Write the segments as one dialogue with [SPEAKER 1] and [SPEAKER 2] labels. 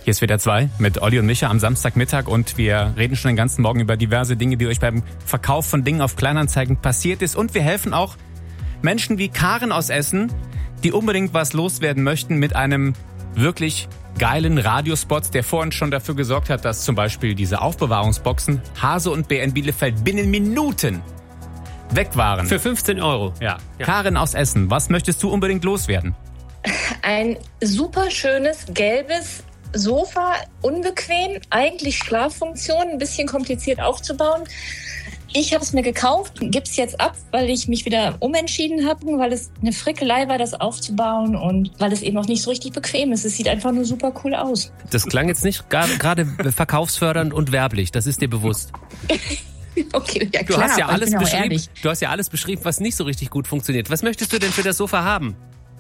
[SPEAKER 1] Hier ist WDR 2 mit Olli und Micha am Samstagmittag und wir reden schon den ganzen Morgen über diverse Dinge, die euch beim Verkauf von Dingen auf Kleinanzeigen passiert ist. Und wir helfen auch Menschen wie Karen aus Essen, die unbedingt was loswerden möchten mit einem wirklich geilen Radiospot, der vorhin schon dafür gesorgt hat, dass zum Beispiel diese Aufbewahrungsboxen Hase und Bär in Bielefeld binnen Minuten weg waren.
[SPEAKER 2] Für 15 €.
[SPEAKER 1] Ja. Karen aus Essen, was möchtest du unbedingt loswerden?
[SPEAKER 3] Ein super schönes, gelbes Sofa, unbequem, eigentlich Schlaffunktion, ein bisschen kompliziert aufzubauen. Ich habe es mir gekauft, gebe es jetzt ab, weil ich mich wieder umentschieden habe, weil es eine Frickelei war, das aufzubauen und weil es eben auch nicht so richtig bequem ist. Es sieht einfach nur super cool aus.
[SPEAKER 2] Das klang jetzt nicht gerade verkaufsfördernd und werblich, das ist dir bewusst.
[SPEAKER 3] Okay, ja klar,
[SPEAKER 2] du hast ja
[SPEAKER 3] aber ich bin auch ehrlich.
[SPEAKER 2] Du hast ja alles beschrieben, was nicht so richtig gut funktioniert. Was möchtest du denn für das Sofa haben?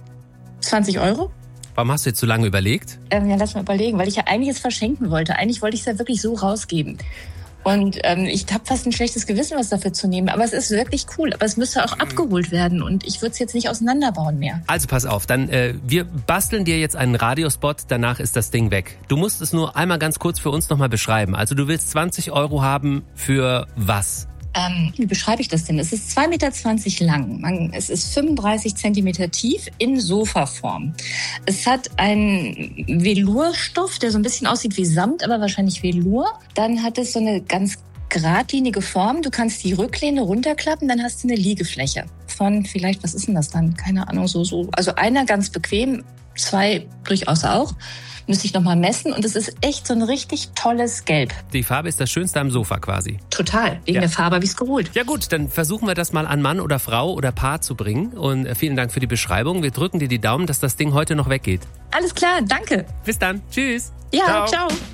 [SPEAKER 3] 20 €?
[SPEAKER 2] Warum hast du jetzt so lange überlegt?
[SPEAKER 3] Ja, lass mal überlegen, weil ich ja einiges verschenken wollte. Eigentlich wollte ich es ja wirklich so rausgeben. Und ich habe fast ein schlechtes Gewissen, was dafür zu nehmen. Aber es ist wirklich cool. Aber es müsste auch abgeholt werden. Und ich würde es jetzt nicht auseinanderbauen mehr.
[SPEAKER 2] Also pass auf, dann wir basteln dir jetzt einen Radiospot. Danach ist das Ding weg. Du musst es nur einmal ganz kurz für uns nochmal beschreiben. Also du willst 20 € haben für was?
[SPEAKER 3] Wie beschreibe ich das denn? Es ist 2,20 Meter lang. Es ist 35 Zentimeter tief in Sofaform. Es hat einen Velourstoff, der so ein bisschen aussieht wie Samt, aber wahrscheinlich Velour. Dann hat es so eine ganz geradlinige Form. Du kannst die Rücklehne runterklappen, dann hast du eine Liegefläche von vielleicht, was ist denn das dann? Keine Ahnung, so. Also einer ganz bequem, 2 durchaus auch. Müsste ich nochmal messen und es ist echt so ein richtig tolles Gelb.
[SPEAKER 2] Die Farbe ist das Schönste am Sofa quasi.
[SPEAKER 3] Total, wegen der Farbe habe ich es geholt.
[SPEAKER 2] Ja gut, dann versuchen wir das mal an Mann oder Frau oder Paar zu bringen und vielen Dank für die Beschreibung. Wir drücken dir die Daumen, dass das Ding heute noch weggeht.
[SPEAKER 3] Alles klar, danke.
[SPEAKER 2] Bis dann, tschüss.
[SPEAKER 3] Ja, ciao.